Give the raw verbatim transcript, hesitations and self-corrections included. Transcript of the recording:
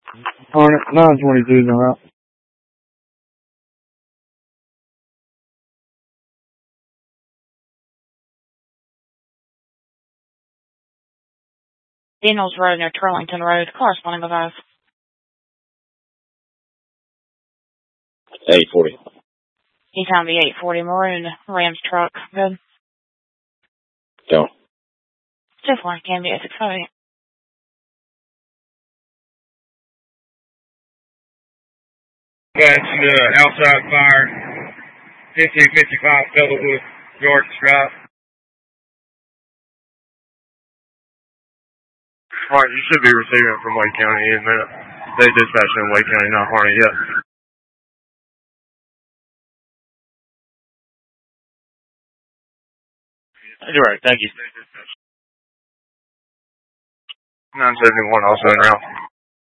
Hornet, nine twenty-two's on route. Daniels Road near Turlington Road, corresponding with us. eight forty. He found the eight forty maroon Rams truck. Good. Go. two four, can be at six oh eight. That's uh, outside fire, fifteen fifty-five Featherwood, George Drive. Alright, you should be receiving it from Wake County in a minute. They dispatched in Wake County, not Harney yet. You're right, thank you. nine seventy-one also en route.